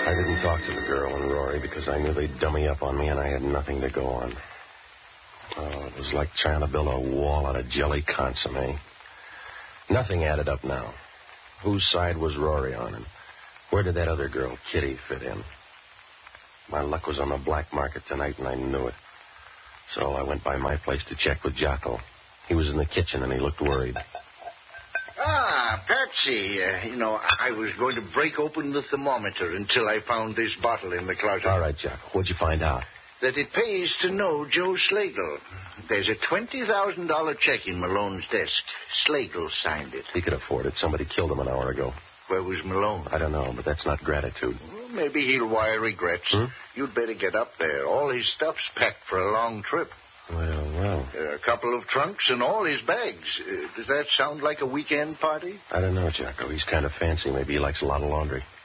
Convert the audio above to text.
I didn't talk to the girl and Rory because I knew they'd dummy up on me and I had nothing to go on. Oh, it was like trying to build a wall out of jelly consomme. Nothing added up now. Whose side was Rory on, and where did that other girl, Kitty, fit in? My luck was on the black market tonight, and I knew it. So I went by my place to check with Jocko. He was in the kitchen, and he looked worried. Ah, Patsy, I was going to break open the thermometer until I found this bottle in the closet. All right, Jocko. What'd you find out? That it pays to know Joe Slagle. There's a $20,000 check in Malone's desk. Slagle signed it. He could afford it. Somebody killed him an hour ago. Where was Malone? I don't know, but that's not gratitude. Well, maybe he'll wire regrets. You'd better get up there. All his stuff's packed for a long trip. Well. A couple of trunks and all his bags. Does that sound like a weekend party? I don't know, Jocko. He's kind of fancy. Maybe he likes a lot of laundry.